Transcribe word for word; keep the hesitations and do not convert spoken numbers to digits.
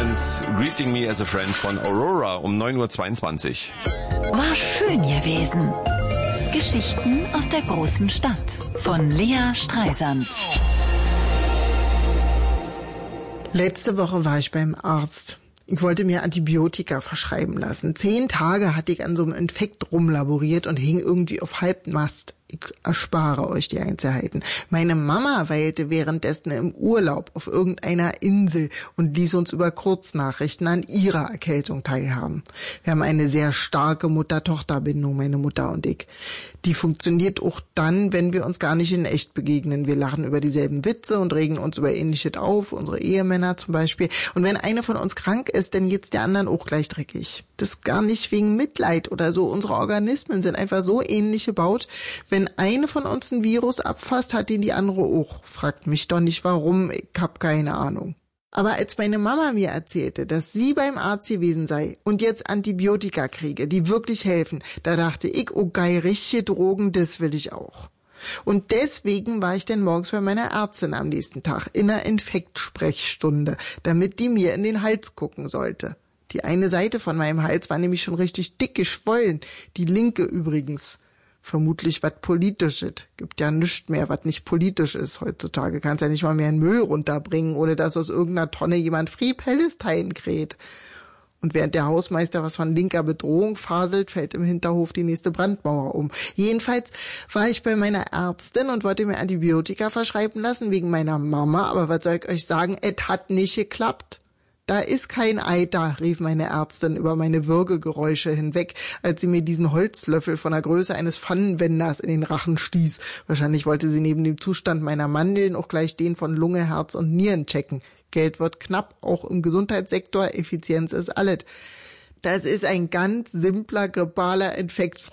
Clemens, Greeting Me as a Friend von Aurora um neun Uhr zweiundzwanzig. War schön gewesen. Geschichten aus der großen Stadt von Lea Streisand. Letzte Woche war ich beim Arzt. Ich wollte mir Antibiotika verschreiben lassen. Zehn Tage hatte ich an so einem Infekt rumlaboriert und hing irgendwie auf Halbmast. Ich erspare euch die Einzelheiten. Meine Mama weilte währenddessen im Urlaub auf irgendeiner Insel und ließ uns über Kurznachrichten an ihrer Erkältung teilhaben. Wir haben eine sehr starke Mutter-Tochter-Bindung, meine Mutter und ich. Die funktioniert auch dann, wenn wir uns gar nicht in echt begegnen. Wir lachen über dieselben Witze und regen uns über Ähnliches auf, unsere Ehemänner zum Beispiel. Und wenn eine von uns krank ist, dann geht's der anderen auch gleich dreckig. Das gar nicht wegen Mitleid oder so. Unsere Organismen sind einfach so ähnlich gebaut. Wenn eine von uns ein Virus abfasst, hat ihn die andere auch. Fragt mich doch nicht warum, ich hab keine Ahnung. Aber als meine Mama mir erzählte, dass sie beim Arzt gewesen sei und jetzt Antibiotika kriege, die wirklich helfen, da dachte ich, oh geil, richtige Drogen, das will ich auch. Und deswegen war ich dann morgens bei meiner Ärztin am nächsten Tag in einer Infektsprechstunde, damit die mir in den Hals gucken sollte. Die eine Seite von meinem Hals war nämlich schon richtig dick geschwollen, die linke übrigens. Vermutlich was Politisches. Gibt ja nichts mehr, was nicht politisch ist heutzutage. Kannst ja nicht mal mehr einen Müll runterbringen, ohne dass aus irgendeiner Tonne jemand Free Palestine kräht. Und während der Hausmeister was von linker Bedrohung faselt, fällt im Hinterhof die nächste Brandmauer um. Jedenfalls war ich bei meiner Ärztin und wollte mir Antibiotika verschreiben lassen wegen meiner Mama. Aber was soll ich euch sagen, es hat nicht geklappt. Da ist kein Eiter, rief meine Ärztin über meine Würgegeräusche hinweg, als sie mir diesen Holzlöffel von der Größe eines Pfannenwenders in den Rachen stieß. Wahrscheinlich wollte sie neben dem Zustand meiner Mandeln auch gleich den von Lunge, Herz und Nieren checken. Geld wird knapp, auch im Gesundheitssektor, Effizienz ist alles. Das ist ein ganz simpler, grippaler Infekt.